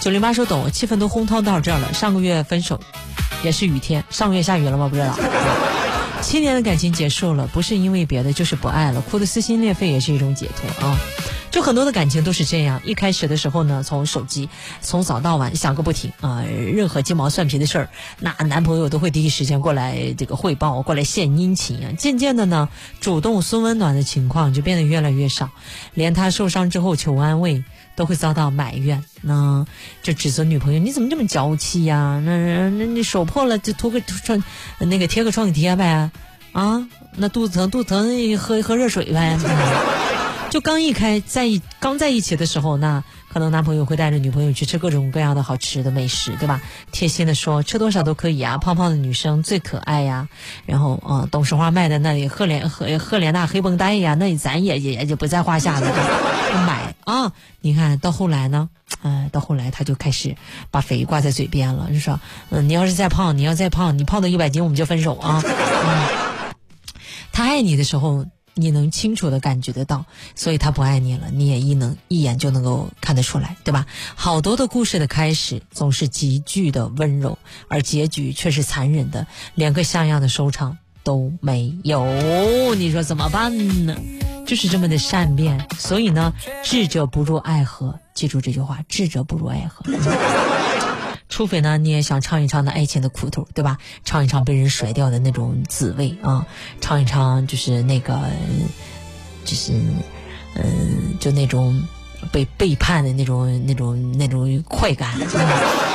908说懂，气氛都烘托到这儿了。上个月分手，也是雨天，上个月下雨了吗？不知道。7年的感情结束了，不是因为别的，就是不爱了，哭得撕心裂肺也是一种解脱啊。就很多的感情都是这样，一开始的时候呢，从手机从早到晚响个不停啊，任何鸡毛蒜皮的事儿，那男朋友都会第一时间过来这个汇报，过来献殷勤啊。渐渐的呢，主动送温暖的情况就变得越来越少，连他受伤之后求安慰都会遭到埋怨，那就指责女朋友你怎么这么娇气呀？那你手破了就贴个创可贴呗啊，那肚子疼喝热水呗。就刚在一起的时候，那可能男朋友会带着女朋友去吃各种各样的好吃的美食，对吧？贴心的说吃多少都可以啊，胖胖的女生最可爱呀。然后董事花卖的那里赫莲娜黑绷带呀，那咱也就不在话下了，买啊。你看到后来呢，到后来他就开始把肥挂在嘴边了，就说你要再胖，你胖到100斤我们就分手啊。他爱你的时候你能清楚的感觉得到，所以他不爱你了，你也一眼就能够看得出来，对吧？好多的故事的开始总是极具的温柔，而结局却是残忍的，连个像样的收场都没有。你说怎么办呢？就是这么的善变。所以呢，智者不入爱河，记住这句话，智者不入爱河。除非呢你也想尝一尝那爱情的苦头，对吧？尝一尝被人甩掉的那种滋味啊，尝一尝就是那个就那种被背叛的那种快感。